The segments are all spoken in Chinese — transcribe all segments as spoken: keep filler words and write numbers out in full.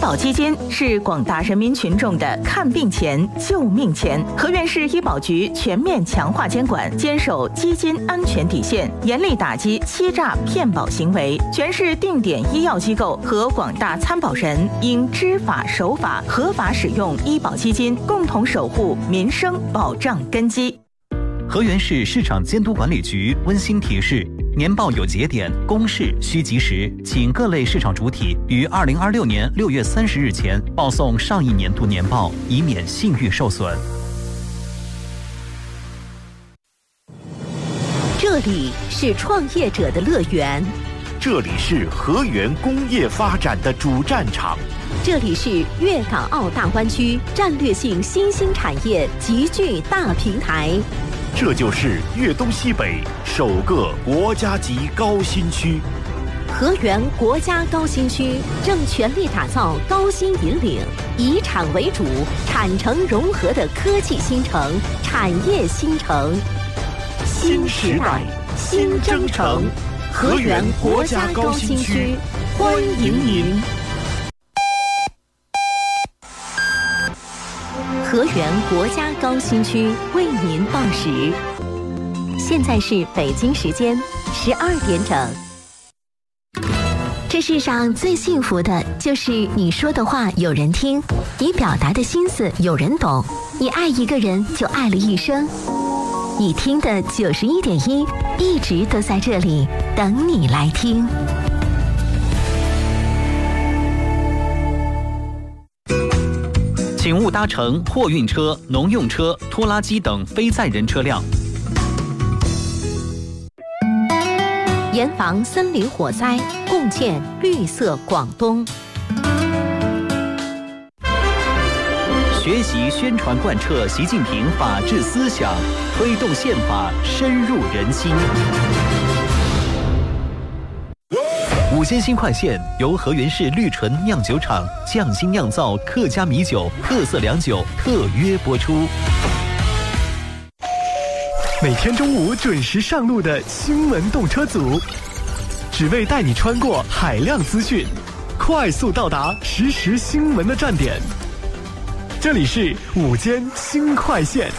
保基金是广大人民群众的看病钱、救命钱。河源市医保局全面强化监管，坚守基金安全底线，严厉打击欺诈骗保行为。全市定点医药机构和广大参保人应知法守法，合法使用医保基金，共同守护民生保障根基。 河源市市场监督管理局温馨提示：年报有节点，公示需及时，请各类市场主体于二零二六年六月三十日前报送上一年度年报，以免信誉受损。 这里是创业者的乐园， 这里是河源工业发展的主战场， 这里是粤港澳大湾区战略性新兴产业集聚大平台。 这就是粤东西北首个国家级高新区。 河源国家高新区正全力打造高新引领、以产为主、产城融合的科技新城、产业新城。 新时代，新征程，河源国家高新区，欢迎您。 河源国家高新区为您报时，现在是北京时间十二点整。这世上最幸福的就是你说的话有人听，你表达的心思有人懂，你爱一个人就爱了一生。你听的九十一点一一直都在这里等你来听。 请勿搭乘货运车、农用车、拖拉机等非载人车辆。 严防森林火灾，共建绿色广东。 学习宣传贯彻习近平法治思想，推动宪法深入人心。五间新快线由河源市绿醇酿酒厂匠心酿造客家米酒特色良酒特约播出。 每天中午准时上路的新闻动车组，只为带你穿过海量资讯，快速到达实时新闻的站点。这里是午间新快线。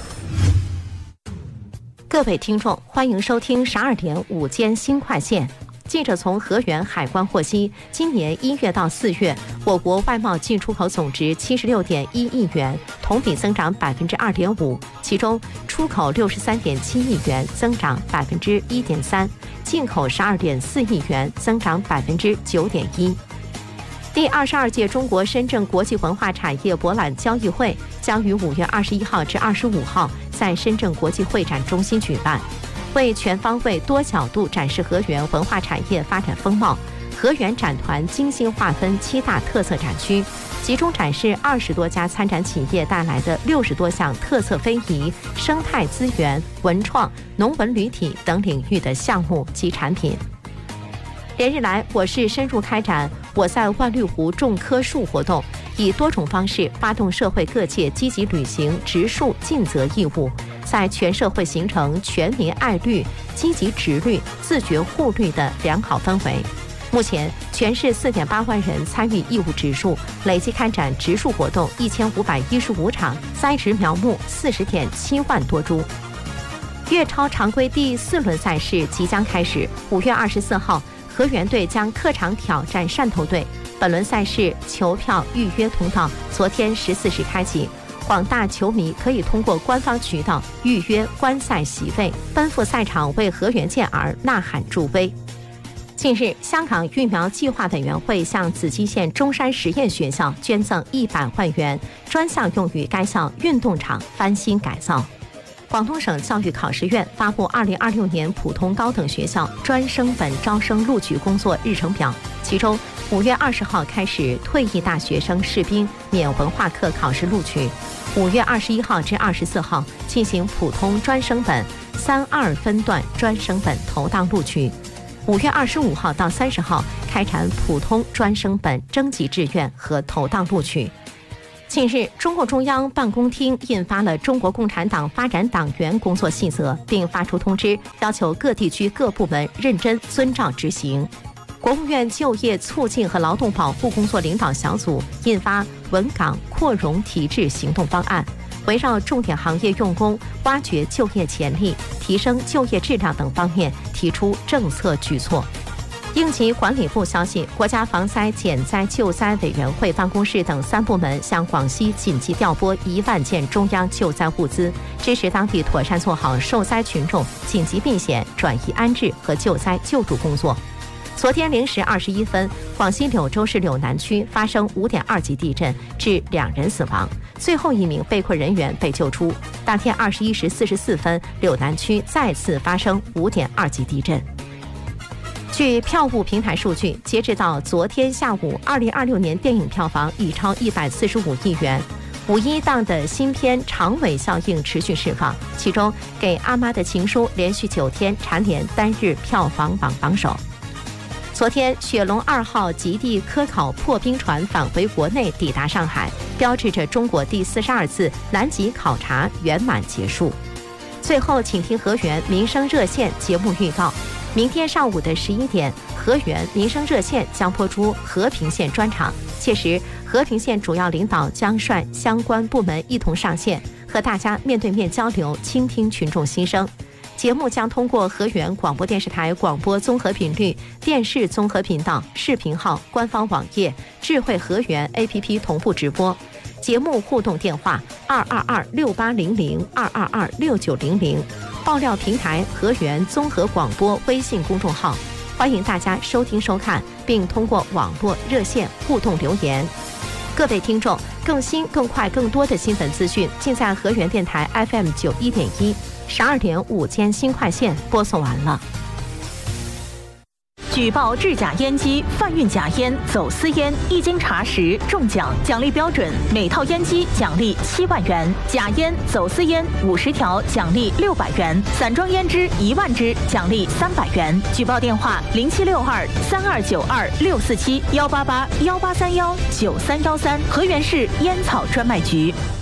各位听众，欢迎收听十二点午间新快线。记者从河源海关获悉，今年一月到四月，我国外贸进出口总值七十六点一亿元，同比增长百分之二点五，其中出口六十三点七亿元，增长百分之一点三，进口十二点四亿元，增长百分之九点一。第二十二届中国深圳国际文化产业博览交易会将于五月二十一号至二十五号在深圳国际会展中心举办。为全方位多角度展示河源文化产业发展风貌，河源展团精心划分七大特色展区，集中展示二十多家参展企业带来的六十多项特色非遗、生态资源、文创、农文旅体等领域的项目及产品。连日来，我市深入开展我在万绿湖种棵树活动，以多种方式发动社会各界积极履行植树尽责义务，在全社会形成全民爱绿、积极植绿、自觉护绿的良好氛围。目前，全市四点八万人参与义务植树，累计开展植树活动一千五百一十五场，栽植苗木四十点七万多株。粤超常规第四轮赛事即将开始，五月二十四号。河源队将客场挑战汕头队。本轮赛事球票预约通道昨天十四时开启，广大球迷可以通过官方渠道预约观赛席位，奔赴赛场为河源健儿呐喊助威。近日，香港育苗计划委员会向紫金县中山实验学校捐赠一百万元，专项用于该校运动场翻新改造。广东省教育考试院发布二零二六年普通高等学校专升本招生录取工作日程表，其中五月二十号开始退役大学生士兵免文化课考试录取，五月二十一号至二十四号进行普通专升本三二分段专升本投档录取，五月二十五号到三十号开展普通专升本征集志愿和投档录取。近日，中共中央办公厅印发了《中国共产党发展党员工作细则》，并发出通知，要求各地区各部门认真遵照执行。 国务院就业促进和劳动保护工作领导小组印发稳岗扩容提质行动方案，围绕重点行业用工、挖掘就业潜力、提升就业质量等方面提出政策举措。应急管理部消息，国家防灾减灾救灾委员会办公室等三部门向广西紧急调拨一万件中央救灾物资，支持当地妥善做好受灾群众紧急避险、转移安置和救灾救助工作。昨天零时二十一分，广西柳州市柳南区发生五点二级地震，致两人死亡，最后一名被困人员被救出。当天二十一时四十四分，柳南区再次发生五点二级地震。据票务平台数据，截止到昨天下午，二零二六年电影票房已超一百四十五亿元。五一档的新片《长尾效应》持续释放，其中《给阿妈的情书》连续九天蝉联单日票房榜榜首。昨天，雪龙二号极地科考破冰船返回国内，抵达上海，标志着中国第四十二次南极考察圆满结束。最后，请听河源民生热线节目预告。明天上午的十一点，河源民生热线将播出和平县专场。届时，和平县主要领导将率相关部门一同上线，和大家面对面交流，倾听群众心声。节目将通过河源广播电视台广播综合频率、电视综合频道、视频号、官方网页、智慧河源 A P P 同步直播。节目互动电话二二二六八零零二二二六九零零，爆料平台河源综合广播微信公众号，欢迎大家收听收看，并通过网络热线互动留言。各位听众，更新、更快、更多的新闻资讯，尽在河源电台 F M 九一点一。十二点午间新快线播送完了。 举报制假烟机、贩运假烟、走私烟，一经查实中奖，奖励标准：每套烟机奖励七万元；假烟、走私烟五十条奖励六百元；散装烟支一万支奖励三百元。举报电话：零七六二三二九二六四七幺八八幺八三幺九三幺三，河源市烟草专卖局。